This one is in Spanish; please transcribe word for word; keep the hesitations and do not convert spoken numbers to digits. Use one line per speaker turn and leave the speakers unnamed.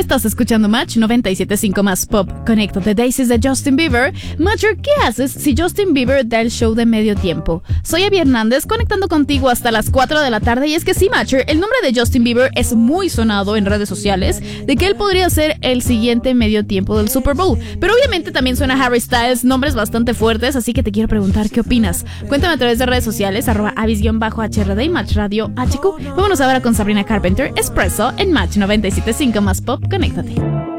Estás escuchando Match noventa y siete punto cinco más Pop. Conéctate. Daisies de Justin Bieber. Matcher, ¿qué haces si Justin Bieber da el show de medio tiempo? Soy Abby Hernández, conectando contigo hasta las cuatro de la tarde. Y es que sí, Matcher, el nombre de Justin Bieber es muy sonado en redes sociales de que él podría ser el siguiente medio tiempo del Super Bowl. Pero obviamente también suena Harry Styles, nombres bastante fuertes, así que te quiero preguntar qué opinas. Cuéntame a través de redes sociales, arroba avis-H R D y Match Radio H Q. Vámonos ahora con Sabrina Carpenter, Espresso en Match noventa y siete punto cinco más Pop. Conéctate.